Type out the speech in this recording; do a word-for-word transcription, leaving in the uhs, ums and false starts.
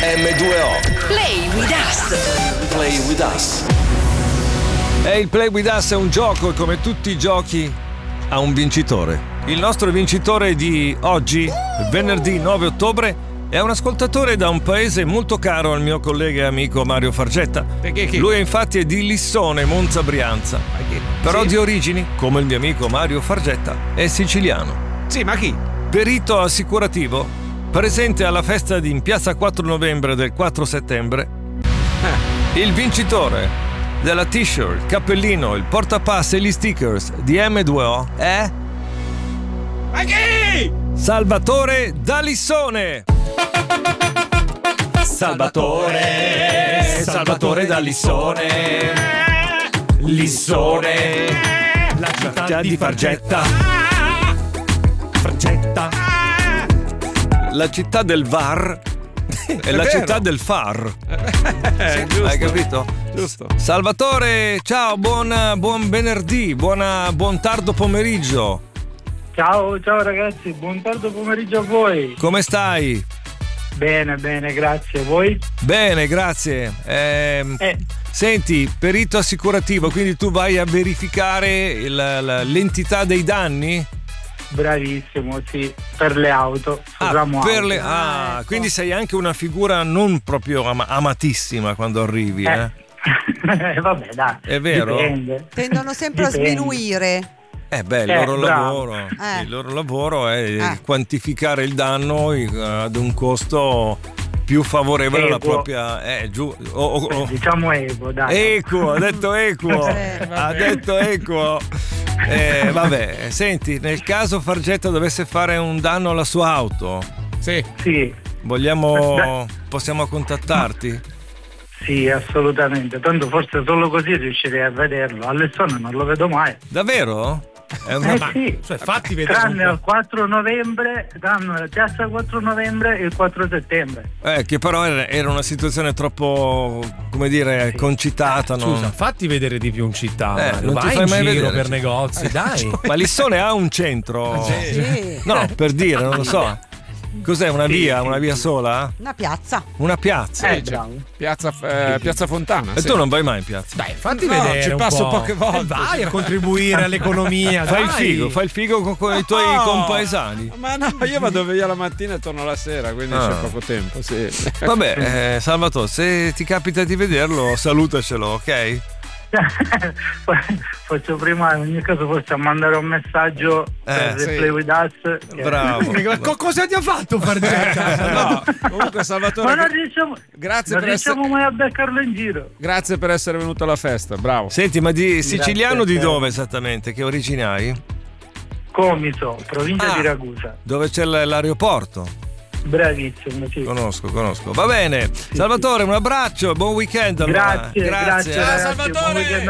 emme due o. Play with us. Play with us. E il Play with us è un gioco e come tutti i giochi ha un vincitore. Il nostro vincitore di oggi, venerdì nove ottobre, è un ascoltatore da un paese molto caro al mio collega e amico Mario Fargetta. Perché chi? Lui infatti è di Lissone, Monza, Brianza. Però Sì. di origini, come il mio amico Mario Fargetta, è siciliano. Sì, ma chi? Perito assicurativo, presente alla festa di in piazza quattro novembre del quattro settembre. Il vincitore della t-shirt, il cappellino, il portapass e gli stickers di emme due o è Ma chi? Salvatore da Lissone. Salvatore, Salvatore da Lissone, Lissone, la città di Fargetta, Fargetta, la città del V A R e la vero. città del F A R. Eh, giusto. Hai capito? Giusto. Salvatore, ciao, buon, buon venerdì, buona, buon tardo pomeriggio. Ciao, ciao ragazzi, buon tardo pomeriggio a voi. Come stai? Bene, bene, grazie. Voi? Bene, grazie. Ehm, Eh. Senti, perito assicurativo, quindi tu vai a verificare il- la- l'entità dei danni? Bravissimo, sì, per le auto. Ah, usiamo per auto. le- ah, quindi sei anche una figura non proprio ama- amatissima quando arrivi, eh? Eh, vabbè, dai. È vero? Dipende. Tendono sempre a Dipende. sminuire. Eh beh, il Eh, loro bravo. lavoro, Eh. il loro lavoro è Eh. quantificare il danno eh, ad un costo più favorevole alla Equo. propria eh, giù, oh, oh, oh. Diciamo equo, dai. Equo, ha detto equo, Eh, ha detto equo. Eh, vabbè, senti, nel caso Fargetta dovesse fare un danno alla sua auto, Sì. Sì, vogliamo, possiamo contattarti? sì, assolutamente. Tanto forse solo così riuscirei a vederlo. All'Essone non lo vedo mai. Davvero? È una- Eh sì. Cioè, fatti vedere Tranne un al po'. quattro novembre, danno la piazza quattro novembre e il quattro settembre. eh, che però era, era una situazione troppo, come dire, concitata. no? Scusa, fatti vedere di più in città. Eh, Mario. non ti Vai fai in mai giro vedere. per negozi, dai. Ma Lissone ha un centro? Sì. No, per dire, non lo so. Cos'è, una Sì, via? sì, Una via sì. sola? Una piazza. Una piazza? Eh, Sì, c'è. bravo. Piazza, eh, Piazza Fontana. E sì. tu non vai mai in piazza? Dai, fatti No, vedere. ci un passo po'. poche volte. Eh, vai a contribuire all'economia. Fai il dai. figo, fai il figo con, con i tuoi No. compaesani. Ma no, io vado via la mattina e torno la sera, quindi Ah. c'è poco tempo, sì. Vabbè, eh, Salvatore, se ti capita di vederlo, salutacelo, ok? Faccio prima in ogni caso forse a mandare un messaggio per sì. il Play with Us che- Bravo. Co- cosa ti ha fatto Fargetta? No, comunque Salvatore, ma non riusciamo, grazie non per essere riusciamo mai a beccarlo in giro. grazie per essere venuto alla festa, bravo. Senti, ma di siciliano di a te. dove esattamente? Che origini hai? Comiso, provincia Ah. di Ragusa. Dove c'è l- l'aeroporto? Bravissimo, sì. Conosco, conosco. Va bene. Salvatore, un abbraccio, buon weekend. allora. Grazie, grazie, Ciao, ragazzi, Salvatore. buon weekend